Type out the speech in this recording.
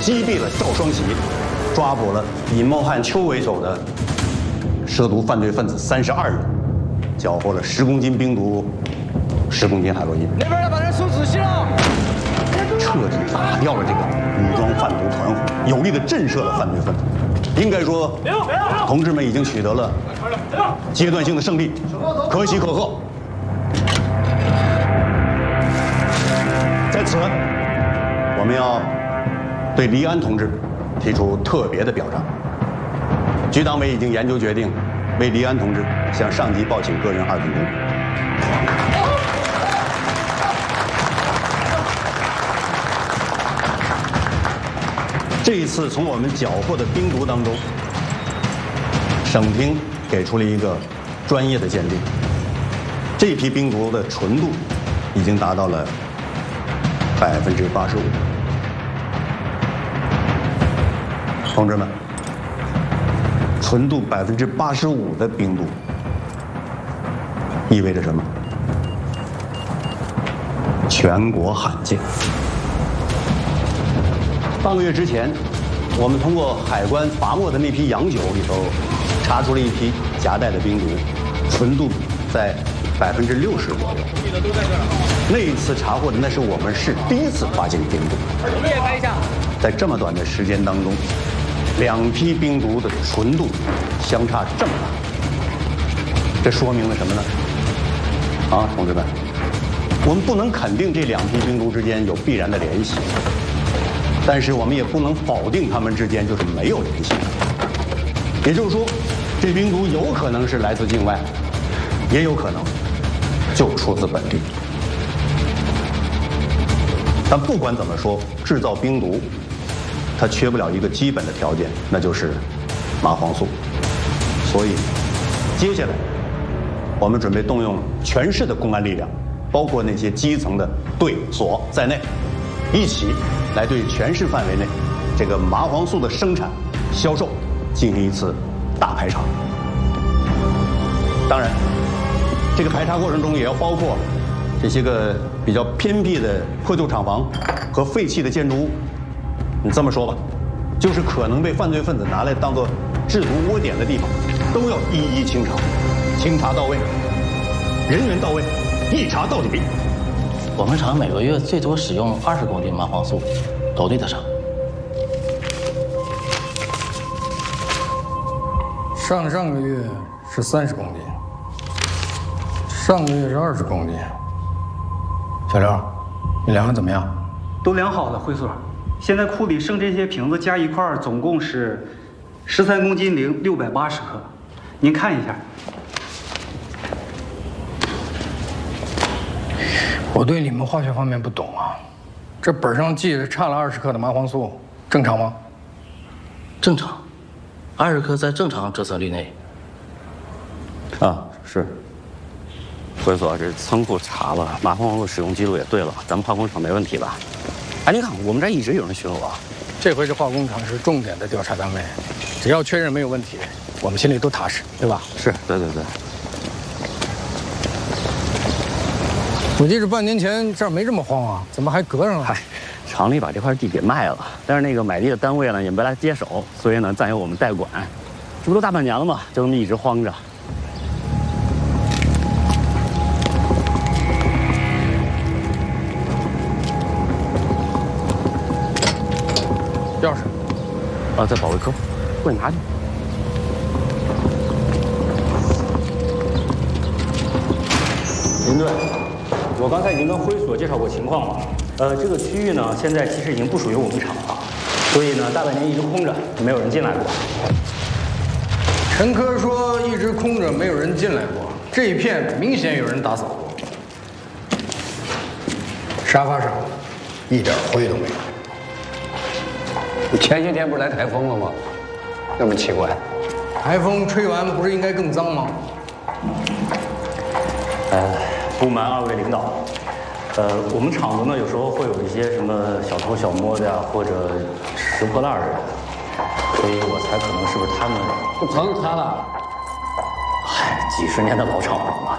击毙了赵双喜，抓捕了以冒汉秋为首的涉毒犯罪分子32人，缴获了10公斤冰毒，10公斤海洛因。 那边要把人送仔细了。 彻底打掉了这个武装贩毒团伙，有力的震慑了犯罪分子。应该说，同志们已经取得了阶段性的胜利，可喜可贺。在此，我们要对黎安同志提出特别的表彰。局党委已经研究决定，为黎安同志向上级报请个人2分功。这一次从我们缴获的冰毒当中，省厅给出了一个专业的鉴定，这批冰毒的纯度已经达到了85%。同志们，纯度85%的冰毒意味着什么？全国罕见。半个月之前，我们通过海关罚没的那批洋酒里头，查出了一批夹带的冰毒，纯度在60%左右。那一次查获的那是我们市第一次发现冰毒。 你也拍一下。 在这么短的时间当中，2批冰毒的纯度相差这么大，这说明了什么呢？啊，同志们，我们不能肯定这2批冰毒之间有必然的联系。但是我们也不能否定它们之间就是没有联系。也就是说，这冰毒有可能是来自境外，也有可能就出自本地。但不管怎么说，制造冰毒，它缺不了一个基本的条件，那就是麻黄素。所以，接下来我们准备动用全市的公安力量，包括那些基层的队所在内，一起来对全市范围内这个麻黄素的生产、销售进行一次大排查。当然，这个排查过程中也要包括这些个比较偏僻的破旧厂房和废弃的建筑物。你这么说吧，就是可能被犯罪分子拿来当做制毒窝点的地方，都要一一清查，清查到位，人员到位，一查到底。 我们厂每个月最多使用20公斤麻黄素，都对得上。 上个月是30公斤，上个月是20公斤。小刘，你量的怎么样？ 都量好了，会所。现在库里剩这些瓶子加一块，总共是13公斤零680克。您看一下。 我对你们化学方面不懂啊，这本上记着差了20克的麻黄素，正常吗？ 正常，20克在正常折射率内。 啊，是。会所这仓库查了，麻黄素使用记录也对了，咱们化工厂没问题吧？哎，您看，我们这一直有人巡逻。 这回这化工厂是重点的调查单位，只要确认没有问题，我们心里都踏实，对吧？ 是，对。 我记着半年前这儿没这么荒啊，怎么还隔上了？ 嗨，厂里把这块地给卖了，但是那个买地的单位呢也没来接手，所以呢暂由我们代管。这不都大半年了吗？就这么一直荒着。 钥匙？ 啊，在保卫科，过去拿去。 林队，我刚才已经跟辉所介绍过情况了。这个区域呢，现在其实已经不属于我们厂了，所以呢，大半年一直空着，没有人进来过。 陈科说一直空着，没有人进来过，这一片明显有人打扫过。沙发上一点灰都没有。 你前些天不是来台风了吗？那么奇怪。 台风吹完不是应该更脏吗？ 不瞒2位领导，我们厂子呢有时候会有一些什么小偷小摸的呀，或者拾破烂的人，所以我猜可能是不是他们。 不成他了。 嗨，几10年的老厂房了，